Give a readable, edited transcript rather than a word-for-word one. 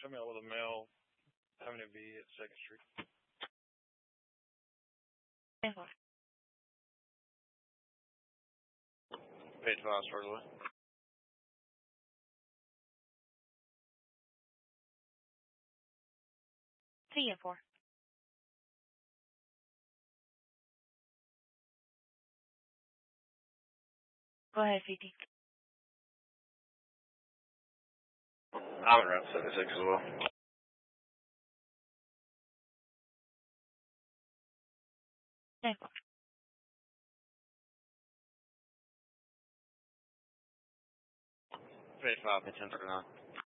Show me out with a male Avenue B at 2nd Street. 85 started away. See you 4. Go ahead, CT. I'm in Route 76 as well. Okay. 85 at 1039.